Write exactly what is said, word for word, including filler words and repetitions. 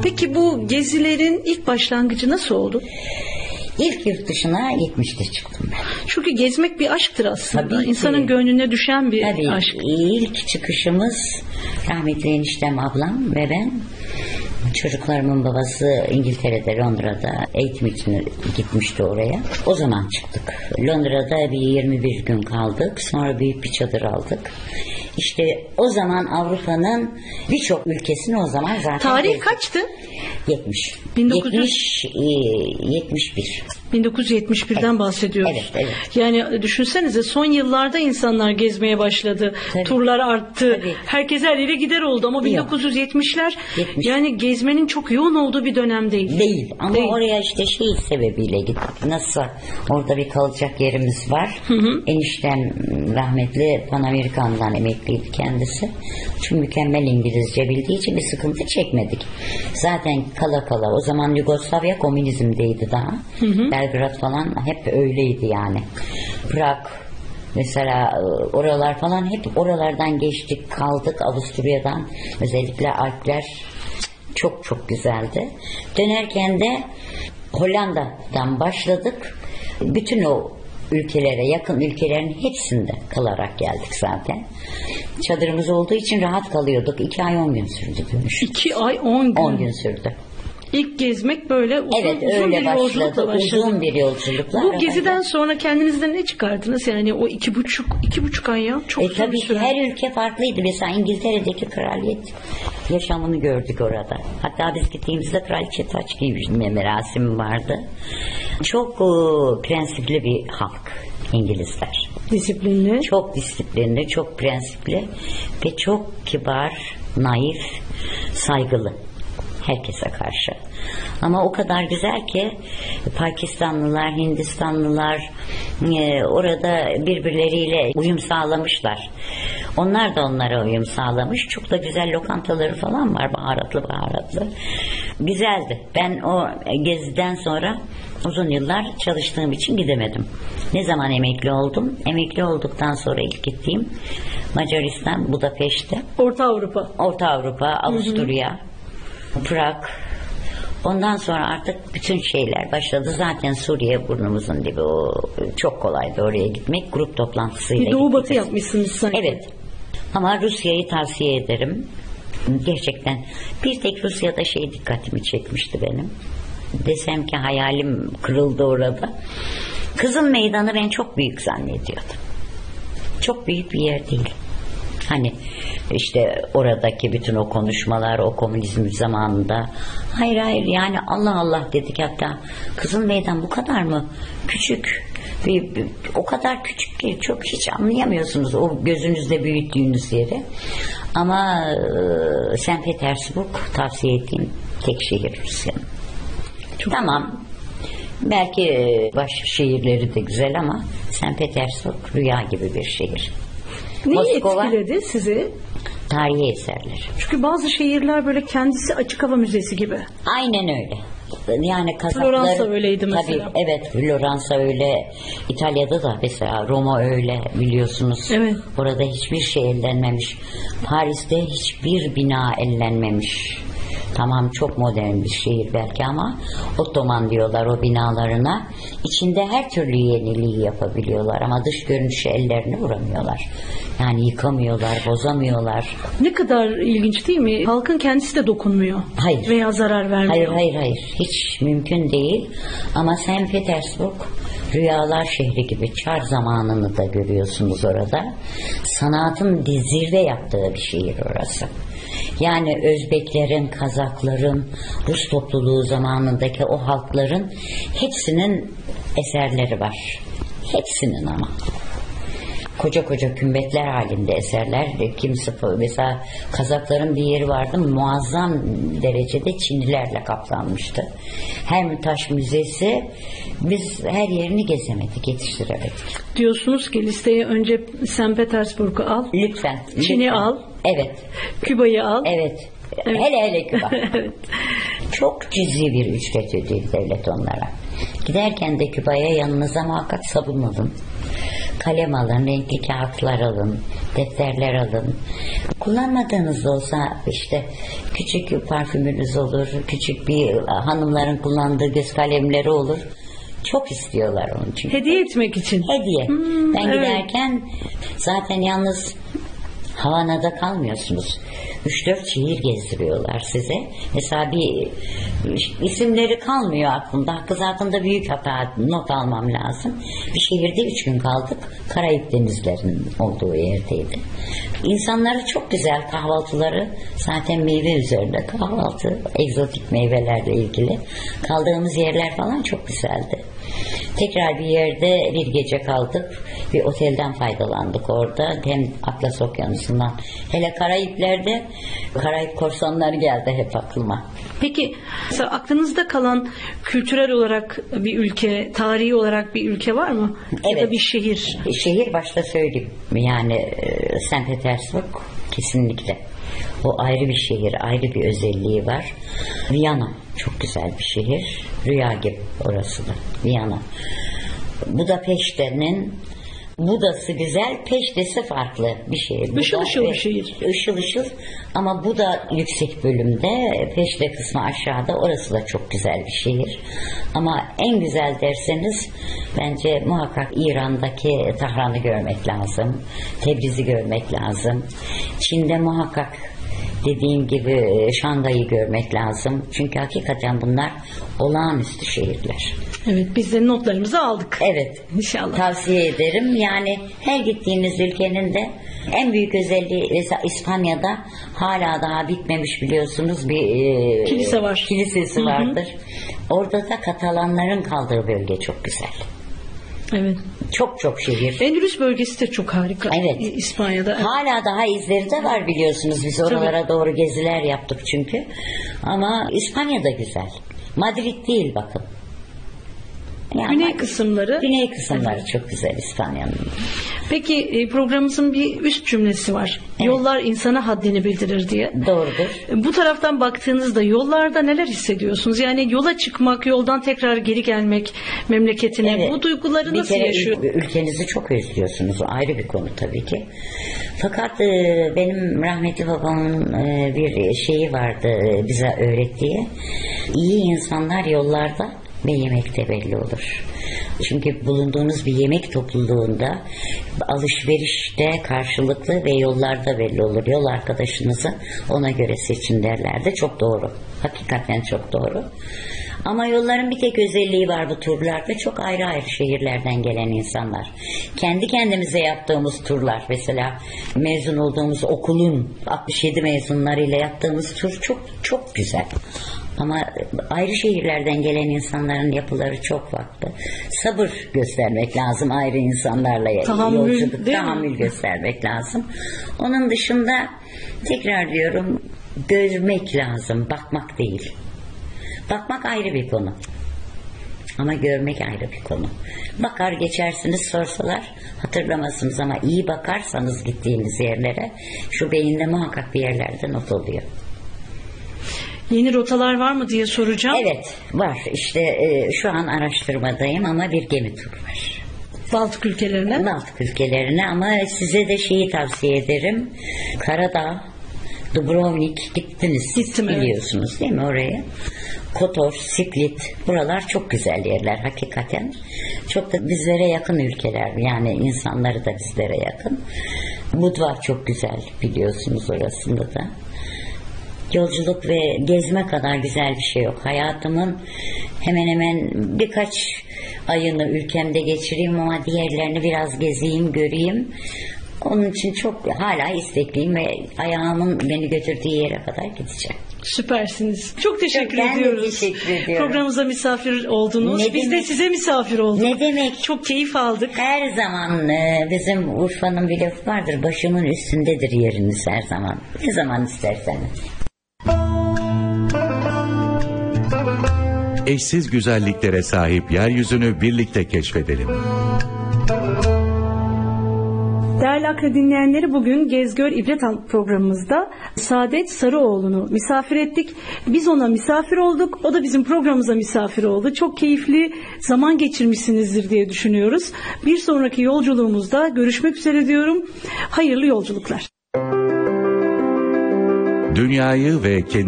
Peki bu gezilerin ilk başlangıcı nasıl oldu? İlk yurt dışına yetmişte çıktım ben. Çünkü gezmek bir aşktır aslında. Tabii İnsanın ki. gönlüne düşen bir Tabii, aşk. İlk çıkışımız rahmetli eniştem, ablam ve ben. Çocuklarımın babası İngiltere'de, Londra'da eğitim için gitmişti oraya. O zaman çıktık. Londra'da bir yirmi bir gün kaldık. Sonra büyük bir çadır aldık. İşte o zaman Avrupa'nın birçok ülkesini o zaman zaten... Tarih gezdik. kaçtı? yetmiş. bin dokuz yüz yetmiş, yetmiş bir. bin dokuz yüz yetmiş birden Evet. bahsediyoruz. Evet, evet. Yani düşünsenize son yıllarda insanlar gezmeye başladı. Tabii. Turlar arttı. Tabii. Herkes her yere gider oldu ama bin dokuz yüz yetmişler yetmiş. yani gezmenin çok yoğun olduğu bir dönem değil. Değil ama Değil. oraya işte şey sebebiyle gittik. Nasıl orada bir kalacak yerimiz var. Hı hı. Eniştem rahmetli Pan Amerikan'dan emekliydi kendisi. Çünkü mükemmel İngilizce bildiği için bir sıkıntı çekmedik. Zaten kala kala o zaman Yugoslavya komünizmdeydi daha. Hı hı. Belgrad falan hep öyleydi yani. Prag mesela oralar falan hep oralardan geçtik, kaldık. Avusturya'dan özellikle Alpler çok çok güzeldi. Dönerken de Hollanda'dan başladık. Bütün o ülkelere, yakın ülkelerin hepsinde kalarak geldik zaten. Çadırımız olduğu için rahat kalıyorduk. İki ay on gün sürdü dönüş. İki ay on gün. On gün sürdü. İlk gezmek böyle uzun, evet, uzun öyle bir başladı. yolculukla başladı. Uzun bir yolculukla. Bu geziden sonra kendinizden ne çıkardınız? Yani o iki buçuk, iki buçuk ay ya. Çok e, uzun tabii bir ki süre. her ülke farklıydı. Mesela İngiltere'deki kraliyet yaşamını gördük orada. Hatta biz gittiğimizde kraliçe taç giyme merasimi vardı. Çok e, prensipli bir halk İngilizler. Disiplinli. Çok disiplinli, çok prensipli ve çok kibar, naif, saygılı herkese karşı. Ama o kadar güzel ki Pakistanlılar, Hindistanlılar e, orada birbirleriyle uyum sağlamışlar. Onlar da onlara uyum sağlamış. Çok da güzel lokantaları falan var, baharatlı baharatlı. Güzeldi. Ben o geziden sonra uzun yıllar çalıştığım için gidemedim. Ne zaman emekli oldum? Emekli olduktan sonra ilk gittiğim Macaristan, Budapeşte. Orta Avrupa. Orta Avrupa, Avusturya, hı hı. Prag. Ondan sonra artık bütün şeyler başladı. Zaten Suriye burnumuzun dibi. O çok kolaydı oraya gitmek. Grup toplantısıyla bir Doğu gittik. Batı yapmışsınız sanki. Evet. Ama Rusya'yı tavsiye ederim. Gerçekten. Bir tek Rusya'da şey dikkatimi çekmişti benim. Desem ki hayalim kırıldı orada. Kızıl Meydanı ben çok büyük zannediyordum. Çok büyük bir yer değil. Hani işte oradaki bütün o konuşmalar o komünizm zamanında hayır hayır yani Allah Allah dedik, hatta Kızıl Meydan bu kadar mı küçük, bir, bir, o kadar küçük ki çok hiç anlayamıyorsunuz o gözünüzde büyüttüğünüz yeri. Ama e, Saint Petersburg tavsiye ettiğim tek şehir Rusya'nın. Tamam, belki baş şehirleri de güzel ama Saint Petersburg rüya gibi bir şehir. Neyi Moskova, etkiledi sizi? Tarihi eserler. Çünkü bazı şehirler böyle kendisi açık hava müzesi gibi. Aynen öyle. Yani kasapları, Floransa öyleydi mesela. Tabii, evet, Floransa öyle. İtalya'da da mesela Roma öyle, biliyorsunuz. Evet. Orada hiçbir şey ellenmemiş. Paris'te hiçbir bina ellenmemiş. Tamam, çok modern bir şehir belki ama Ottoman diyorlar o binalarına. İçinde her türlü yeniliği yapabiliyorlar ama dış görünüşe ellerini vuramıyorlar. Yani yıkamıyorlar, bozamıyorlar. Ne kadar ilginç değil mi? Halkın kendisi de dokunmuyor. Hayır. Veya zarar vermiyor. Hayır hayır hayır. Hiç mümkün değil. Ama Saint Petersburg rüyalar şehri gibi. Çar zamanını da görüyorsunuz orada. Sanatın zirve yaptığı bir şehir orası. Yani Özbeklerin, Kazakların, Rus topluluğu zamanındaki o halkların hepsinin eserleri var. Hepsinin ama. Koca koca kümbetler halinde eserler. Kimisi mesela Kazakların bir yeri vardı, muazzam derecede Çinilerle kaplanmıştı. Hermitage Müzesi, biz her yerini gezemedik, yetiştiremedik. Diyorsunuz ki listeye önce Saint Petersburg'u al. Lütfen. Çin'i lütfen. al. Evet. Küba'yı al. Evet. Evet. Hele hele Küba. Evet. Çok cüzi bir ücret ödedi devlet onlara. Giderken de Küba'ya yanınıza muhakkak sabun alın. Kalem alın, renkli kağıtlar alın, defterler alın. Kullanmadığınız da olsa işte küçük parfümünüz olur, küçük bir hanımların kullandığı göz kalemleri olur. Çok istiyorlar onun için. Hediye etmek için. Hediye. Hmm, ben evet. giderken zaten yalnız Havana'da kalmıyorsunuz. üç dört şehir gezdiriyorlar size. Mesela bir isimleri kalmıyor aklımda. Kız hakkında büyük hata, not almam lazım. Bir şehirde üç gün kaldık. Karayip denizlerinin olduğu yerdeydi. İnsanları çok güzel, kahvaltıları zaten meyve üzerinde kahvaltı, egzotik meyvelerle ilgili. Kaldığımız yerler falan çok güzeldi. Tekrar bir yerde bir gece kaldık. Bir otelden faydalandık orada. Hem Atlas Okyanusu'ndan. Hele Karayipler'de Karayip korsanları geldi hep aklıma. Peki mesela aklınızda kalan kültürel olarak bir ülke, tarihi olarak bir ülke var mı? Evet. Ya da bir şehir? Şehir başta söyleyeyim. Yani Saint Petersburg kesinlikle. O ayrı bir şehir, ayrı bir özelliği var. Viyana çok güzel bir şehir. Rüya gibi orası da. Viyana. Budapeşte'nin Buda'sı güzel, Peşte'si farklı bir şehir. Işıl Buda, ışıl bir şehir. Işıl ışıl ama Buda yüksek bölümde, Peşte kısmı aşağıda, orası da çok güzel bir şehir. Ama en güzel derseniz bence muhakkak İran'daki Tahran'ı görmek lazım. Tebriz'i görmek lazım. Çin'de muhakkak dediğim gibi Şangay'ı görmek lazım. Çünkü hakikaten bunlar olağanüstü şehirler. Evet, biz de notlarımızı aldık. Evet. İnşallah. Tavsiye ederim. Yani her gittiğimiz ülkenin de en büyük özelliği, mesela İspanya'da hala daha bitmemiş biliyorsunuz bir e, kilise var. Kilisesi Hı-hı. vardır. Orada da Katalanların kaldığı bölge çok güzel. Evet. Çok çok şehir. Endülüs bölgesi de çok harika. Evet. İspanya'da. Hala daha izleri de var biliyorsunuz. Biz oralara Tabii. doğru geziler yaptık çünkü. Ama İspanya da güzel. Madrid değil bakın. Yani güney kısımları. Güney kısımları evet. çok güzel İspanya'nın. Peki programımızın bir üst cümlesi var. Evet. Yollar insana haddini bildirir diye. Doğrudur. Bu taraftan baktığınızda yollarda neler hissediyorsunuz? Yani yola çıkmak, yoldan tekrar geri gelmek memleketine. Evet. Bu duyguları bir nasıl yaşıyor? Ül- ülkenizi çok özlüyorsunuz. O ayrı bir konu tabii ki. Fakat e, benim rahmetli babamın e, bir şeyi vardı e, bize öğrettiği. İyi insanlar yollarda ve yemekte belli olur. Çünkü bulunduğunuz bir yemek topluluğunda alışverişte karşılıklı ve yollarda belli olur. Yol arkadaşınızı ona göre seçin derlerdi. Çok doğru. Hakikaten çok doğru. Ama yolların bir tek özelliği var bu turlarda. Çok ayrı ayrı şehirlerden gelen insanlar. Kendi kendimize yaptığımız turlar. Mesela mezun olduğumuz okulun altmış yedi mezunlarıyla yaptığımız tur çok çok güzel. Ama ayrı şehirlerden gelen insanların yapıları çok farklı. Sabır göstermek lazım ayrı insanlarla. Tahammül, yolculuk, tahammül göstermek lazım. Onun dışında tekrar diyorum, görmek lazım, bakmak değil. Bakmak ayrı bir konu. Ama görmek ayrı bir konu. Bakar geçersiniz, sorsalar hatırlamazsınız ama iyi bakarsanız gittiğiniz yerlere, şu beyinde muhakkak bir yerlerde not oluyor. Yeni rotalar var mı diye soracağım. Evet var. İşte e, şu an araştırmadayım ama bir gemi turu var. Baltık ülkelerine. Baltık ülkelerine ama size de şeyi tavsiye ederim. Karadağ, Dubrovnik gittiniz. Gittim, biliyorsunuz evet. değil mi oraya? Kotor, Split, buralar çok güzel yerler hakikaten. Çok da bizlere yakın ülkeler. Yani insanları da bizlere yakın. Budva çok güzel biliyorsunuz orasında da. Yolculuk ve gezme kadar güzel bir şey yok. Hayatımın hemen hemen birkaç ayını ülkemde geçireyim ama diğerlerini biraz gezeyim, göreyim. Onun için çok hala istekliyim ve ayağımın beni götürdüğü yere kadar gideceğim. Süpersiniz. Çok teşekkür ben ediyoruz. Ben teşekkür ediyorum. Programımıza misafir oldunuz. Ne Biz demek? de size misafir olduk. Ne demek? Çok keyif aldık. Her zaman e, bizim Urfa'nın bir lafı vardır. Başımın üstündedir yeriniz her zaman. Ne zaman isterseniz. Eşsiz güzelliklere sahip yeryüzünü birlikte keşfedelim. Değerli Akra dinleyenleri, bugün Gez Gör İbret Al programımızda Saadet Sarıoğlu'nu misafir ettik. Biz ona misafir olduk. O da bizim programımıza misafir oldu. Çok keyifli zaman geçirmişsinizdir diye düşünüyoruz. Bir sonraki yolculuğumuzda görüşmek üzere diyorum. Hayırlı yolculuklar. Dünyayı ve kendi